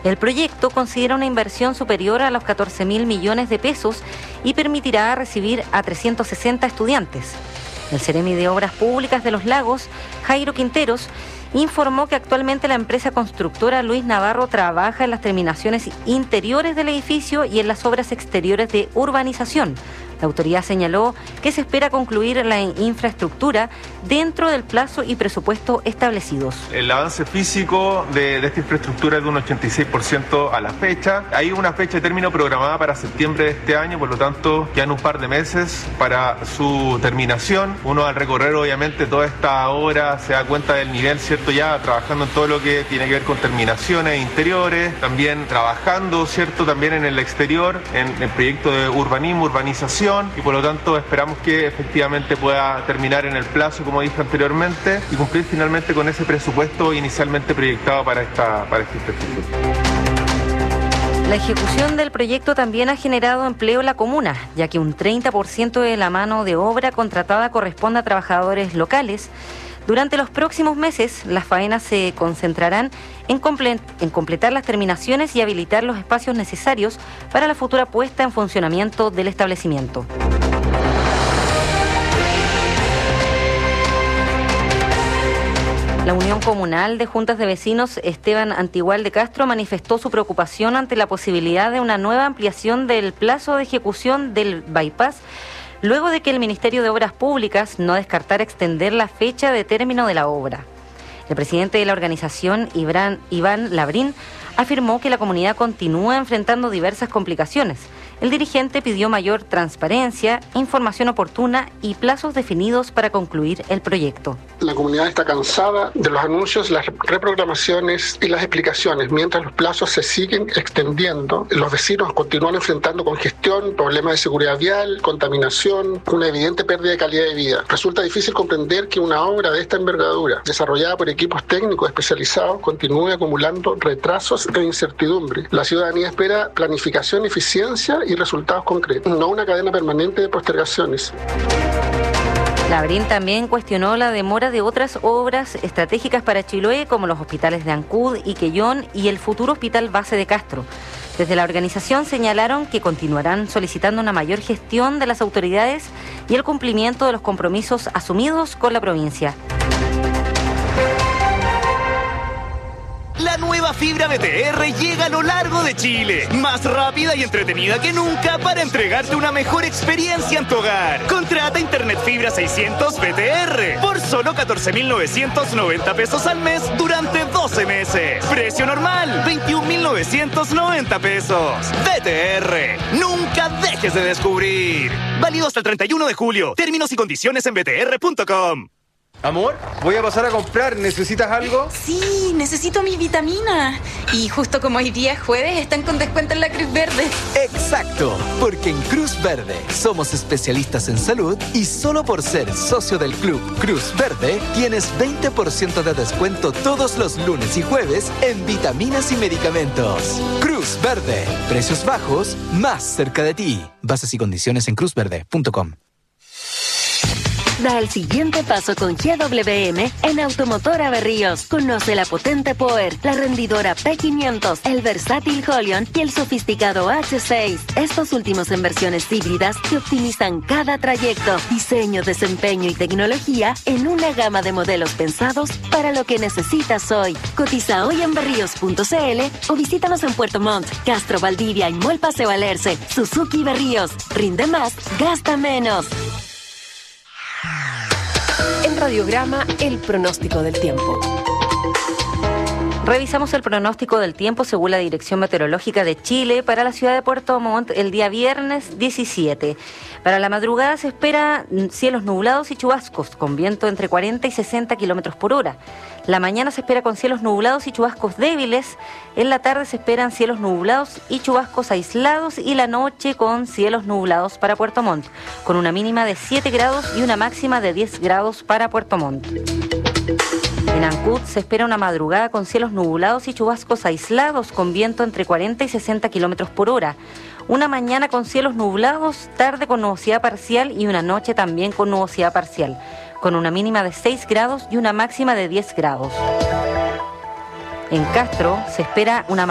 El proyecto considera una inversión superior a los 14.000 millones de pesos y permitirá recibir a 360 estudiantes. El Seremi de Obras Públicas de Los Lagos, Jairo Quinteros, informó que actualmente la empresa constructora Luis Navarro trabaja en las terminaciones interiores del edificio y en las obras exteriores de urbanización. La autoridad señaló que se espera concluir la infraestructura dentro del plazo y presupuesto establecidos. El avance físico de esta infraestructura es de un 86% a la fecha. Hay una fecha de término programada para septiembre de este año, por lo tanto quedan un par de meses para su terminación. Uno al recorrer obviamente toda esta obra se da cuenta del nivel, ¿cierto? Ya trabajando en todo lo que tiene que ver con terminaciones interiores, también trabajando, ¿cierto? También en el exterior, en el proyecto de urbanismo, urbanización. Y por lo tanto esperamos que efectivamente pueda terminar en el plazo, como dije anteriormente, y cumplir finalmente con ese presupuesto inicialmente proyectado para esta infraestructura. La ejecución del proyecto también ha generado empleo en la comuna, ya que un 30% de la mano de obra contratada corresponde a trabajadores locales. Durante los próximos meses, las faenas se concentrarán en completar las terminaciones y habilitar los espacios necesarios para la futura puesta en funcionamiento del establecimiento. La Unión Comunal de Juntas de Vecinos Esteban Antigual de Castro manifestó su preocupación ante la posibilidad de una nueva ampliación del plazo de ejecución del bypass, luego de que el Ministerio de Obras Públicas no descartara extender la fecha de término de la obra. El presidente de la organización, Iván Labrín, afirmó que la comunidad continúa enfrentando diversas complicaciones. El dirigente pidió mayor transparencia, información oportuna y plazos definidos para concluir el proyecto. La comunidad está cansada de los anuncios, las reprogramaciones y las explicaciones. Mientras los plazos se siguen extendiendo, los vecinos continúan enfrentando congestión, problemas de seguridad vial, contaminación, una evidente pérdida de calidad de vida. Resulta difícil comprender que una obra de esta envergadura, desarrollada por equipos técnicos especializados, continúe acumulando retrasos e incertidumbre. La ciudadanía espera planificación, eficiencia y resultados concretos, no una cadena permanente de postergaciones. Labrín también cuestionó la demora de otras obras estratégicas para Chiloé, como los hospitales de Ancud y Quellón y el futuro hospital base de Castro. Desde la organización señalaron que continuarán solicitando una mayor gestión de las autoridades y el cumplimiento de los compromisos asumidos con la provincia. La nueva fibra BTR llega a lo largo de Chile, más rápida y entretenida que nunca para entregarte una mejor experiencia en tu hogar. Contrata Internet Fibra 600 BTR por solo 14.990 pesos al mes durante 12 meses. Precio normal, 21.990 pesos. BTR, nunca dejes de descubrir. Válido hasta el 31 de julio. Términos y condiciones en btr.com. Amor, voy a pasar a comprar. ¿Necesitas algo? Sí, necesito mi vitamina. Y justo como hoy día es jueves, están con descuento en la Cruz Verde. Exacto, porque en Cruz Verde somos especialistas en salud y solo por ser socio del Club Cruz Verde tienes 20% de descuento todos los lunes y jueves en vitaminas y medicamentos. Cruz Verde, precios bajos, más cerca de ti. Bases y condiciones en cruzverde.com. Da el siguiente paso con GWM en Automotora Berríos. Conoce la potente Power, la rendidora P500, el versátil Holion y el sofisticado H6. Estos últimos en versiones híbridas que optimizan cada trayecto, diseño, desempeño y tecnología en una gama de modelos pensados para lo que necesitas hoy. Cotiza hoy en berríos.cl o visítanos en Puerto Montt, Castro, Valdivia y Mall Paseo Alerce. Suzuki Berríos. Rinde más, gasta menos. En Radiograma, el pronóstico del tiempo. Revisamos el pronóstico del tiempo según la Dirección Meteorológica de Chile para la ciudad de Puerto Montt el día viernes 17. Para la madrugada se espera cielos nublados y chubascos con viento entre 40 y 60 kilómetros por hora. La mañana se espera con cielos nublados y chubascos débiles. En la tarde se esperan cielos nublados y chubascos aislados y la noche con cielos nublados para Puerto Montt, con una mínima de 7 grados y una máxima de 10 grados para Puerto Montt. En Ancud se espera una madrugada con cielos nublados y chubascos aislados con viento entre 40 y 60 kilómetros por hora. Una mañana con cielos nublados, tarde con nubosidad parcial y una noche también con nubosidad parcial, con una mínima de 6 grados y una máxima de 10 grados. En Castro se espera una